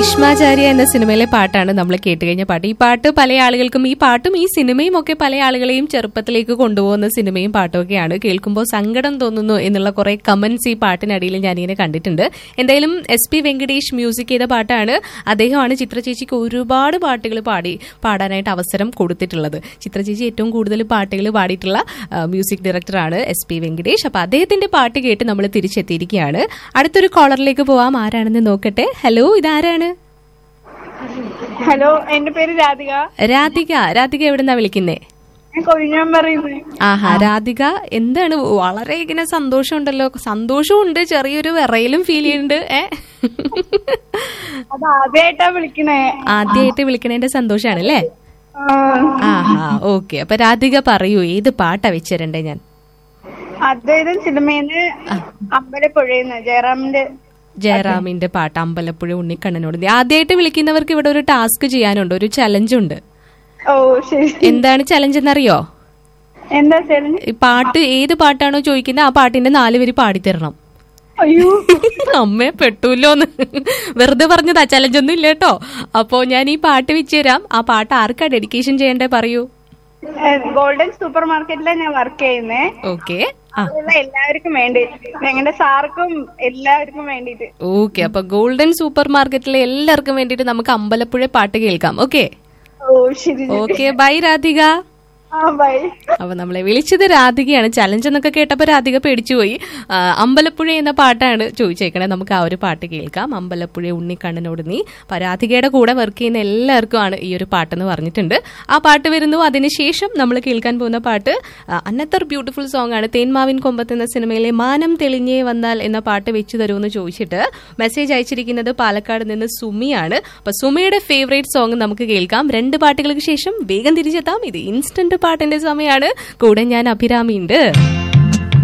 ഭീഷ്മാചാര്യ എന്ന സിനിമയിലെ പാട്ടാണ് നമ്മൾ കേട്ടുകഴിഞ്ഞ പാട്ട്. ഈ പാട്ട് പല ആളുകൾക്കും, ഈ പാട്ടും ഈ സിനിമയും ഒക്കെ പല ആളുകളെയും ചെറുപ്പത്തിലേക്ക് കൊണ്ടുപോകുന്ന സിനിമയും പാട്ടും ഒക്കെയാണ്. കേൾക്കുമ്പോൾ സങ്കടം തോന്നുന്നു എന്നുള്ള കുറെ കമന്റ്സ് ഈ പാട്ടിനടിയിൽ ഞാനിങ്ങനെ കണ്ടിട്ടുണ്ട്. എന്തായാലും SP വെങ്കടേഷ് മ്യൂസിക് ചെയ്ത പാട്ടാണ്. അദ്ദേഹമാണ് ചിത്രചേച്ചിക്ക് ഒരുപാട് പാട്ടുകൾ പാടാനായിട്ട് അവസരം കൊടുത്തിട്ടുള്ളത്. ചിത്രചേച്ചി ഏറ്റവും കൂടുതൽ പാട്ടുകൾ പാടിയിട്ടുള്ള മ്യൂസിക് ഡയറക്ടറാണ് SP വെങ്കടേഷ്. അപ്പൊ അദ്ദേഹത്തിന്റെ പാട്ട് കേട്ട് നമ്മൾ തിരിച്ചെത്തിയിരിക്കുകയാണ്. അടുത്തൊരു കോളറിലേക്ക് പോവാം. ആരാണെന്ന് നോക്കട്ടെ. ഹലോ, ഇതാരാണ്? ഹലോ, എന്റെ പേര് രാധിക. രാധിക എവിടെന്നാ വിളിക്കുന്നേ? ആഹാ, രാധിക എന്താണ് വളരെ ഇങ്ങനെ സന്തോഷമുണ്ടല്ലോ. സന്തോഷവും ഉണ്ട്, ചെറിയൊരു വിറയലും ഫീൽ ചെയ്യുന്നുണ്ട്. ആദ്യമായിട്ട് വിളിക്കണേന്റെ സന്തോഷാണല്ലേ? ആഹാ, ഓക്കെ. അപ്പൊ രാധിക പറയൂ, ഏത് പാട്ടാ വെച്ചിരണ്ടേ? ഞാൻ സിനിമയില് അമ്പലപ്പുഴയെന്ന് ജയറാമിന്റെ പാട്ട്, അമ്പലപ്പുഴ ഉണ്ണിക്കണ്ണനോട്. ആദ്യമായിട്ട് വിളിക്കുന്നവർക്ക് ഇവിടെ ഒരു ടാസ്ക് ചെയ്യാനുണ്ട്, ഒരു ചലഞ്ച് ഉണ്ട്. ഓ ശരി. എന്താണ് ചലഞ്ച് എന്നറിയോ? എന്താ ചലഞ്ച്? ഈ പാട്ട് ഏത് പാട്ടാണോ ചോദിക്കുന്നത് ആ പാട്ടിന്റെ 4 വരി പാടിത്തരണം. അയ്യോ, അമ്മേ പെട്ടൂല്ലോന്ന് വെറുതെ പറഞ്ഞതാ, ചലഞ്ചൊന്നും ഇല്ല കേട്ടോ. അപ്പോ ഞാൻ ഈ പാട്ട് വെച്ച് തരാം. ആ പാട്ട് ആർക്കാ ഡെഡിക്കേഷൻ ചെയ്യണ്ടേ പറയൂ. ഗോൾഡൻ സൂപ്പർ മാർക്കറ്റിലാണ് ഞാൻ വർക്ക് ചെയ്യുന്നേ. ഓക്കെ, എല്ലാവർക്കും വേണ്ടി, ഞങ്ങളുടെ സാർക്കും എല്ലാവർക്കും വേണ്ടിട്ട്. ഓക്കെ, അപ്പൊ ഗോൾഡൻ സൂപ്പർ മാർക്കറ്റിലെ എല്ലാവർക്കും വേണ്ടിട്ട് നമുക്ക് അമ്പലപ്പുഴ പാട്ട് കേൾക്കാം. Okay, okay. ബൈ രാധിക. അപ്പൊ നമ്മളെ വിളിച്ചത് രാധികയാണ്. ചലഞ്ച് എന്നൊക്കെ കേട്ടപ്പോ രാധിക പേടിച്ചുപോയി. അമ്പലപ്പുഴ എന്ന പാട്ടാണ് ചോദിച്ചേക്കണേ. നമുക്ക് ആ ഒരു പാട്ട് കേൾക്കാം. അമ്പലപ്പുഴ ഉണ്ണിക്കണ്ണനോട് നീ. അപ്പൊ രാധികയുടെ കൂടെ വർക്ക് ചെയ്യുന്ന എല്ലാവർക്കും ആണ് ഈ ഒരു പാട്ടെന്ന് പറഞ്ഞിട്ടുണ്ട്. ആ പാട്ട് വരുന്നു. അതിനുശേഷം നമ്മൾ കേൾക്കാൻ പോകുന്ന പാട്ട് അനദർ ബ്യൂട്ടിഫുൾ സോങ് ആണ്. തേന്മാവിൻ കൊമ്പത്ത് എന്ന സിനിമയിലെ മാനം തെളിഞ്ഞേ വന്നാൽ എന്ന പാട്ട് വെച്ചു തരുമെന്ന് ചോദിച്ചിട്ട് മെസ്സേജ് അയച്ചിരിക്കുന്നത് പാലക്കാട് നിന്ന് സുമിയാണ്. അപ്പൊ സുമിയുടെ ഫേവറേറ്റ് സോങ് നമുക്ക് കേൾക്കാം. 2 പാട്ടുകൾക്ക് ശേഷം വേഗം തിരിച്ചെത്താം. ഇത് ഇൻസ്റ്റന്റ് പാട്ടിന്റെ സമയമാണ്. കൂടെ ഞാൻ അഭിരാമി ഉണ്ട്.